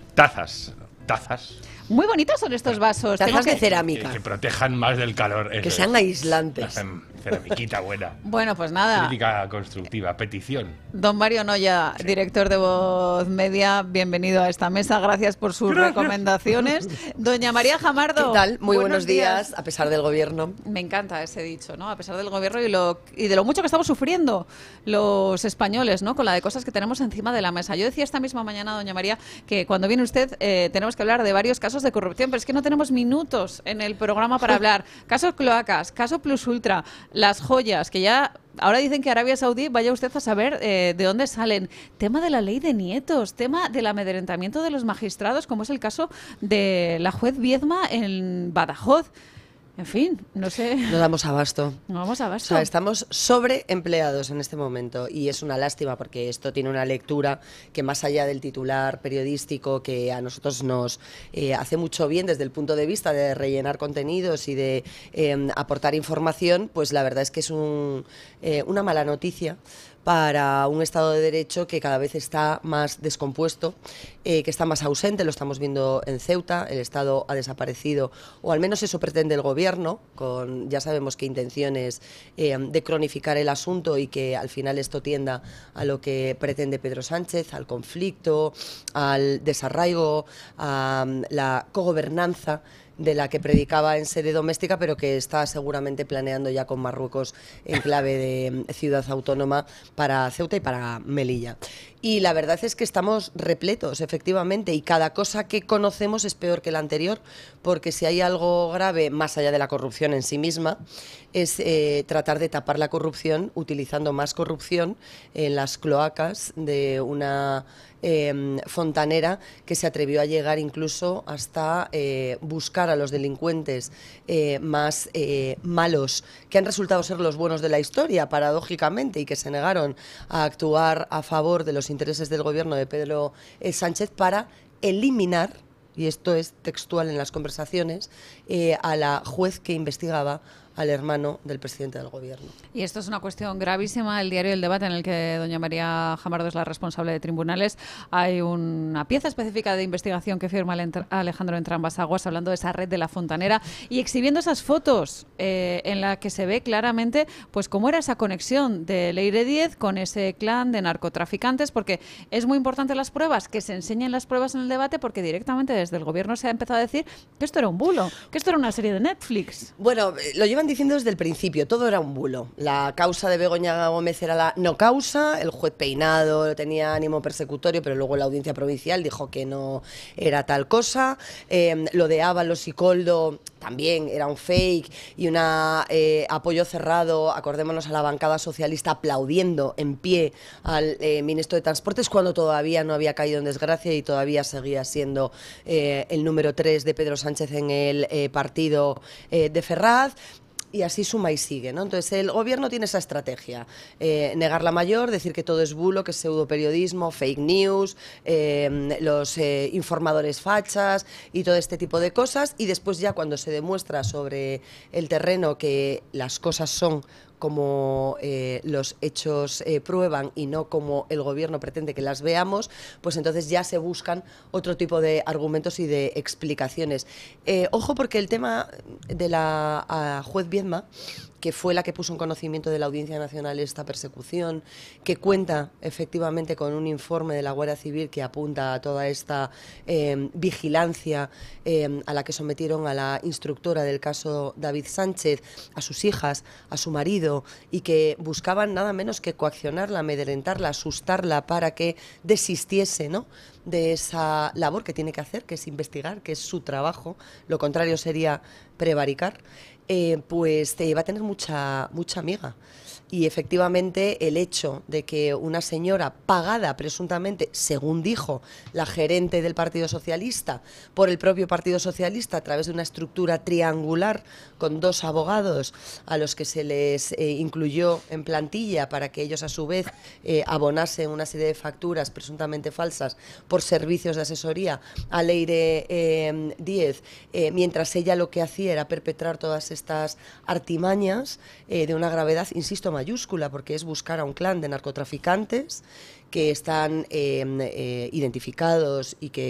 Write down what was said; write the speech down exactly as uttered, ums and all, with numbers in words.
tazas, tazas. Muy bonitos son estos vasos. Tazas que... de cerámica. Que, que protejan más del calor. Eso que sean es. aislantes. Ceramiquita buena. Bueno, pues nada. Crítica constructiva, petición. Don Mario Noya, sí. director de Voz Media, bienvenido a esta mesa. Gracias por sus Gracias. recomendaciones. Doña María Jamardo. ¿Qué tal? Muy buenos, buenos días. días, a pesar del gobierno. Me encanta ese dicho, ¿no? A pesar del gobierno y, lo, y de lo mucho que estamos sufriendo los españoles, ¿no? Con la de cosas que tenemos encima de la mesa. Yo decía esta misma mañana, doña María, que cuando viene usted eh, tenemos que hablar de varios casos de corrupción, pero es que no tenemos minutos en el programa para hablar. Casos cloacas, caso Plus Ultra, las joyas, que ya ahora dicen que Arabia Saudí, vaya usted a saber eh, de dónde salen. Tema de la ley de nietos, tema del amedrentamiento de los magistrados, como es el caso de la juez Viedma en Badajoz. En fin, no sé. No damos abasto. No damos abasto. O sea, estamos sobreempleados en este momento y es una lástima porque esto tiene una lectura que más allá del titular periodístico que a nosotros nos eh, hace mucho bien desde el punto de vista de rellenar contenidos y de eh, aportar información, pues la verdad es que es un, eh, una mala noticia para un Estado de Derecho que cada vez está más descompuesto, eh, que está más ausente, lo estamos viendo en Ceuta, el Estado ha desaparecido, o al menos eso pretende el Gobierno, con ya sabemos qué intenciones eh, de cronificar el asunto y que al final esto tienda a lo que pretende Pedro Sánchez, al conflicto, al desarraigo, a la cogobernanza de la que predicaba en sede doméstica, pero que está seguramente planeando ya con Marruecos en clave de ciudad autónoma para Ceuta y para Melilla. Y la verdad es que estamos repletos, efectivamente, y cada cosa que conocemos es peor que la anterior, porque si hay algo grave, más allá de la corrupción en sí misma, es eh, tratar de tapar la corrupción utilizando más corrupción en las cloacas de una eh, fontanera que se atrevió a llegar incluso hasta eh, buscar a los delincuentes eh, más eh, malos, que han resultado ser los buenos de la historia, paradójicamente, y que se negaron a actuar a favor de los intereses del gobierno de Pedro Sánchez para eliminar, y esto es textual en las conversaciones, eh, a la juez que investigaba al hermano del presidente del gobierno. Y esto es una cuestión gravísima. El diario El Debate, en el que doña María Jamardo es la responsable de tribunales, hay una pieza específica de investigación que firma Alejandro Entrambas-Aguas hablando de esa red de la fontanera y exhibiendo esas fotos eh, en las que se ve claramente pues cómo era esa conexión de Leire Díez con ese clan de narcotraficantes, porque es muy importante las pruebas, que se enseñen las pruebas en el debate, porque directamente desde el gobierno se ha empezado a decir que esto era un bulo, que esto era una serie de Netflix. Bueno, lo llevan diciendo desde el principio, todo era un bulo. La causa de Begoña Gómez era la no causa, el juez Peinado tenía ánimo persecutorio, pero luego la audiencia provincial dijo que no era tal cosa. Eh, lo de Ábalos y Coldo también era un fake y un eh, apoyo cerrado, acordémonos a la bancada socialista aplaudiendo en pie al eh, ministro de Transportes cuando todavía no había caído en desgracia y todavía seguía siendo eh, el número tres de Pedro Sánchez en el eh, partido eh, de Ferraz. Y así suma y sigue, ¿no? Entonces el gobierno tiene esa estrategia, eh, negar la mayor, decir que todo es bulo, que es pseudoperiodismo, fake news, eh, los eh, informadores fachas y todo este tipo de cosas, y después ya cuando se demuestra sobre el terreno que las cosas son como eh, los hechos eh, prueban y no como el gobierno pretende que las veamos, pues entonces ya se buscan otro tipo de argumentos y de explicaciones. Eh, ojo, porque el tema de la juez Viedma, que fue la que puso en conocimiento de la Audiencia Nacional esta persecución, que cuenta efectivamente con un informe de la Guardia Civil que apunta a toda esta eh, vigilancia eh, a la que sometieron a la instructora del caso David Sánchez, a sus hijas, a su marido, y que buscaban nada menos que coaccionarla, amedrentarla, asustarla para que desistiese, ¿no?, de esa labor que tiene que hacer, que es investigar, que es su trabajo, lo contrario sería prevaricar. Eh, pues te va a tener mucha, mucha amiga. Y efectivamente el hecho de que una señora pagada presuntamente, según dijo la gerente del Partido Socialista, por el propio Partido Socialista a través de una estructura triangular con dos abogados a los que se les eh, incluyó en plantilla para que ellos a su vez eh, abonasen una serie de facturas presuntamente falsas por servicios de asesoría a Leire eh, Díez, eh, mientras ella lo que hacía era perpetrar todas estas artimañas eh, de una gravedad, insisto, mayúscula, porque es buscar a un clan de narcotraficantes que están eh, eh, identificados y que